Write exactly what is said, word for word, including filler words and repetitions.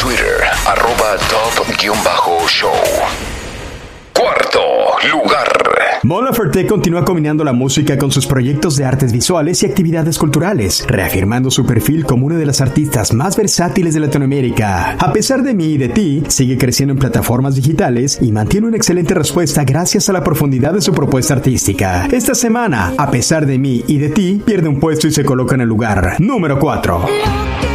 Twitter, arroba top-show. Cuarto lugar. Mon Laferte continúa combinando la música con sus proyectos de artes visuales y actividades culturales, reafirmando su perfil como una de las artistas más versátiles de Latinoamérica. A pesar de mí y de ti, sigue creciendo en plataformas digitales y mantiene una excelente respuesta gracias a la profundidad de su propuesta artística. Esta semana, A pesar de mí y de ti, pierde un puesto y se coloca en el lugar número cuatro.